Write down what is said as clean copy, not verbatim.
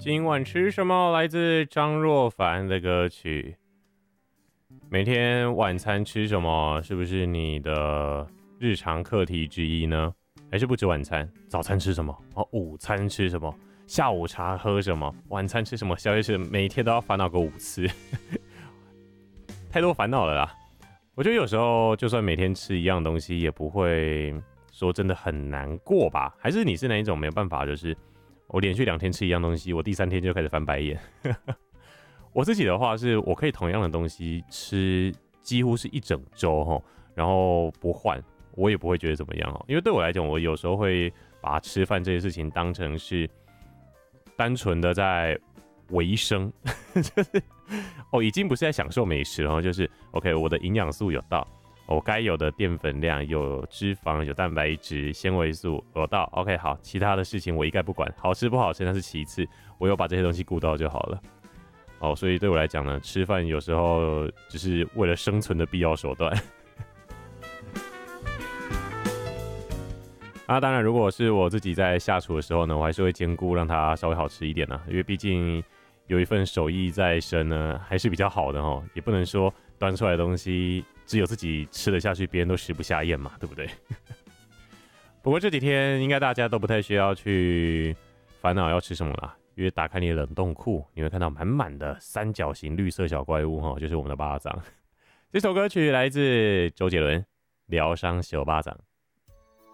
今晚吃什么？来自张若凡的歌曲。每天晚餐吃什么？是不是你的日常课题之一呢？还是不止晚餐？早餐吃什么？午餐吃什么？下午茶喝什么？晚餐吃什么？宵夜吃什么？每天都要烦恼个5次，太多烦恼了啦。我觉得有时候就算每天吃一样东西，也不会说真的很难过吧？还是你是那一种没有办法，就是我连续2天吃一样东西，我第3天就开始翻白眼。我自己的话是，我可以同样的东西吃几乎是一整周然后不换，我也不会觉得怎么样因为对我来讲，我有时候会把吃饭这件事情当成是单纯的在维生，就是已经不是在享受美食了，就是 OK， 我的营养素有到，我该有的淀粉量、有脂肪、有蛋白质、纤维素有到 ，OK， 好，其他的事情我一概不管，好吃不好吃那是其次，我有把这些东西顾到就好了。所以对我来讲呢，吃饭有时候只是为了生存的必要手段。当然，如果是我自己在下厨的时候呢，我还是会兼顾让它稍微好吃一点因为毕竟有一份手艺在身呢，还是比较好的也不能说端出来的东西只有自己吃得下去，别人都食不下咽嘛，对不对？不过这几天应该大家都不太需要去烦恼要吃什么啦。因为打开你的冷冻库，你会看到满满的三角形绿色小怪物就是我们的巴掌。这首歌曲来自周杰伦，《疗伤小巴掌》。